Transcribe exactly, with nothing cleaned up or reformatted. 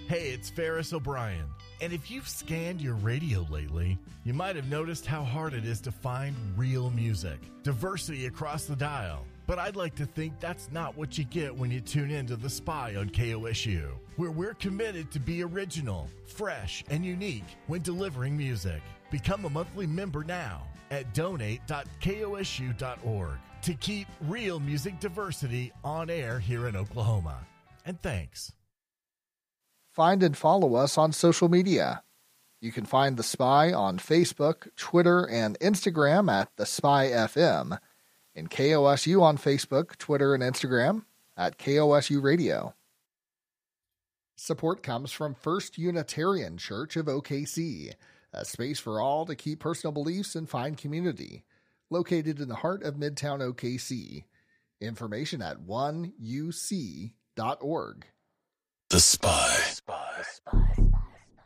Hey, it's Ferris O'Brien. And if you've scanned your radio lately, you might have noticed how hard it is to find real music, diversity across the dial. But I'd like to think that's not what you get when you tune in to The Spy on K O S U, where we're committed to be original, fresh, and unique when delivering music. Become a monthly member now at donate dot kosu dot org to keep real music diversity on air here in Oklahoma. And thanks. Find and follow us on social media. You can find The Spy on Facebook, Twitter, and Instagram at The Spy F M, and K O S U on Facebook, Twitter, and Instagram at K O S U Radio. Support comes from First Unitarian Church of O K C, a space for all to keep personal beliefs and find community, located in the heart of Midtown O K C. Information at one u c dot org. The Spy.